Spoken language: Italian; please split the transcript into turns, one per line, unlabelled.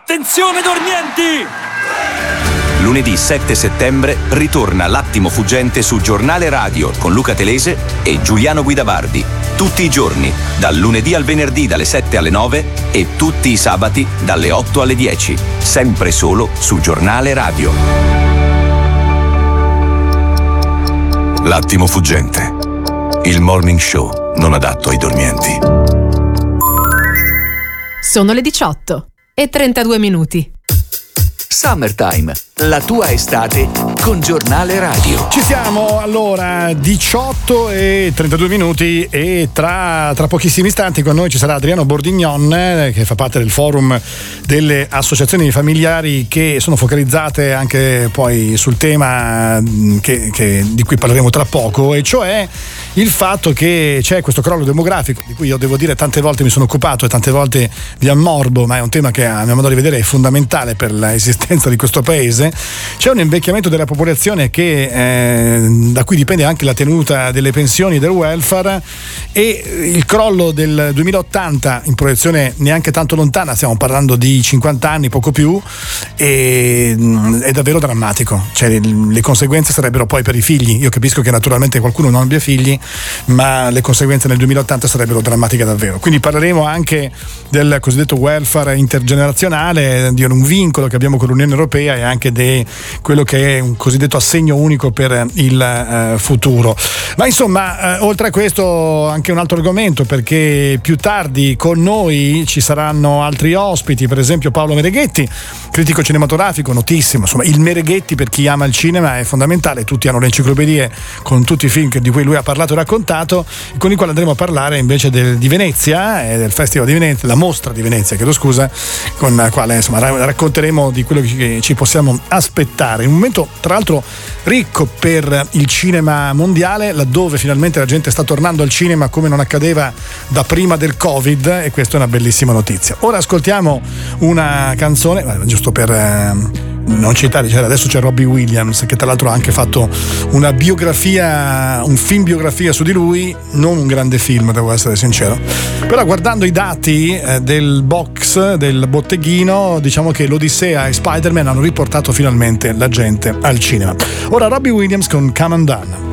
Attenzione dormienti!
Lunedì 7 settembre ritorna L'Attimo Fuggente su Giornale Radio con Luca Telese e Giuliano Guidavardi. Tutti i giorni, dal lunedì al venerdì dalle 7 alle 9 e tutti i sabati dalle 8 alle 10. Sempre solo su Giornale Radio. L'Attimo Fuggente. Il morning show non adatto ai dormienti.
Sono le 18:32.
Summertime, la tua estate con Giornale Radio.
Ci siamo, allora, 18:32 e tra pochissimi istanti con noi ci sarà Adriano Bordignon, che fa parte del forum delle associazioni familiari che sono focalizzate anche poi sul tema di cui parleremo tra poco, e cioè il fatto che c'è questo crollo demografico di cui io devo dire tante volte mi sono occupato e tante volte vi ammorbo, ma è un tema che a mio modo di vedere è fondamentale per l'esistenza di questo paese. C'è un invecchiamento della popolazione che da cui dipende anche la tenuta delle pensioni e del welfare, e il crollo del 2080 in proiezione neanche tanto lontana, stiamo parlando di 50 anni, poco più, e è davvero drammatico. Cioè, le conseguenze sarebbero poi per i figli. Io capisco che naturalmente qualcuno non abbia figli, ma le conseguenze nel 2080 sarebbero drammatiche davvero. Quindi parleremo anche del cosiddetto welfare intergenerazionale, di un vincolo che abbiamo con l'Unione Europea, e anche di quello che è un cosiddetto assegno unico per il futuro. Ma insomma, oltre a questo anche un altro argomento, perché più tardi con noi ci saranno altri ospiti, per esempio Paolo Mereghetti, critico cinematografico notissimo. Insomma, il Mereghetti, per chi ama il cinema, è fondamentale. Tutti hanno le enciclopedie con tutti i film di cui lui ha parlato e raccontato, con i quali andremo a parlare invece di Venezia e del Festival di Venezia, la mostra di Venezia, chiedo scusa, con la quale insomma racconteremo di quello che ci possiamo aspettare in un momento tra l'altro ricco per il cinema mondiale, laddove finalmente la gente sta tornando al cinema come non accadeva da prima del Covid, e questa è una bellissima notizia. Ora ascoltiamo una canzone, giusto per non citare, adesso c'è Robbie Williams, che tra l'altro ha anche fatto una biografia, un film biografia su di lui, non un grande film, devo essere sincero, però guardando i dati del box, del botteghino, diciamo che l'Odissea e Spider-Man hanno riportato finalmente la gente al cinema. Ora Robbie Williams con Come Undone.